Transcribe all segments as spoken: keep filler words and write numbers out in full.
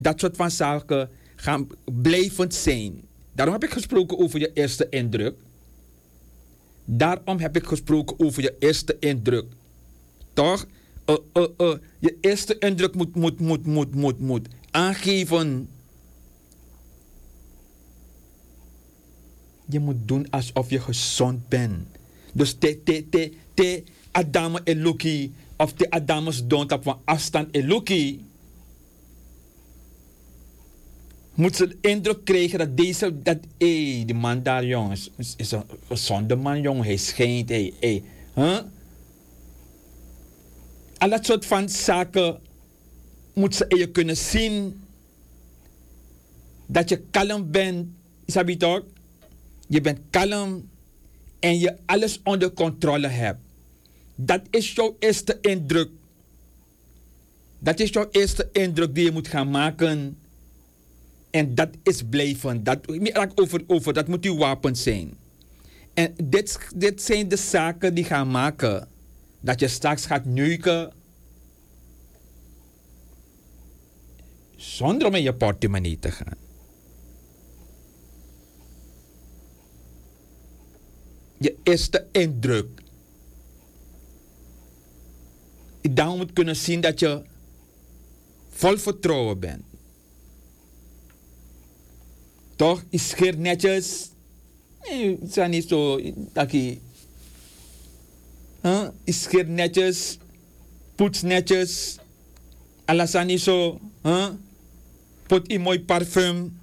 Dat soort van zaken gaan blijvend zijn. Daarom heb ik gesproken over je eerste indruk. Daarom heb ik gesproken over je eerste indruk. Toch? Uh, uh, uh, je eerste indruk moet, moet, moet, moet, moet, moet aangeven. Je moet doen alsof je gezond bent. Dus te, te, te, te Adame Eluki of te Adames don't op van afstand Eluki. Moet ze de indruk krijgen dat deze, dat, hé, hey, die man daar, jongens, is, is een gezonde man, jongen. Hij schijnt, hé, hey, hé. Hey. Huh? Al dat soort van zaken moet ze in je kunnen zien. Dat je kalm bent, isabi toch? Je bent kalm en je alles onder controle hebt. Dat is jouw eerste indruk. Dat is jouw eerste indruk die je moet gaan maken. En dat is blijven. Dat, over, over, dat moet uw wapen zijn. En dit, dit zijn de zaken die gaan maken dat je straks gaat neuken zonder om in je portemonnee te gaan. Je eerste indruk. Dan moet kunnen zien dat je vol vertrouwen bent. Toch? Je scheert netjes. Nee, het is niet zo. Taki. Huh? Je scheert netjes. Poets netjes. Alles is niet zo. Huh? Put in mooi parfum.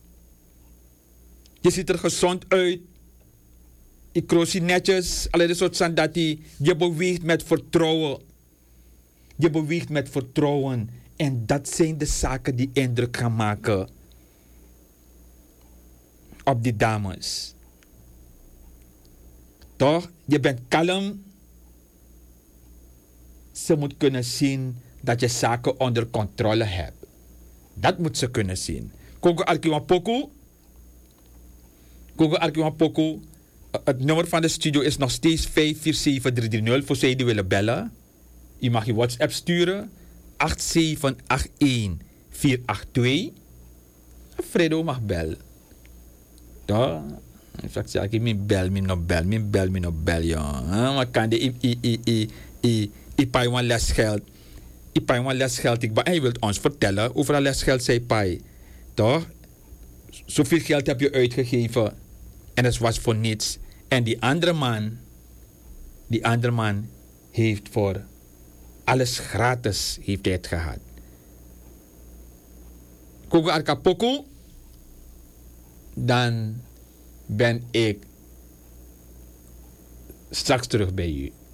Je ziet er gezond uit. Je kroos netjes. Allerlei soort van dat je, je beweegt met vertrouwen. Je beweegt met vertrouwen. En dat zijn de zaken die indruk gaan maken op die dames. Toch? Je bent kalm. Ze moet kunnen zien dat je zaken onder controle hebt. Dat moet ze kunnen zien. Kogo Arkiwa Poku. Kogo Arkiwa Poku. Het nummer van de studio is nog steeds vijf vier zeven drie drie nul. Voor zij die willen bellen. Je mag je WhatsApp sturen. acht zeven acht een vier acht twee. Fredo mag bellen. Toch? Ik zeg, ik min bel, min no bel, min bel, min no bel, ja. Maar kan de i i i i i i pai wan lesgeld. I pai wan lesgeld. Ik hij wil ons vertellen hoeveel lesgeld zij pai. Toch? Zoveel geld heb je uitgegeven en het was voor niets. En die andere man, die andere man heeft voor alles gratis heeft hij het gehad. Kogo Arkapoko, dan ben ik straks terug bij u.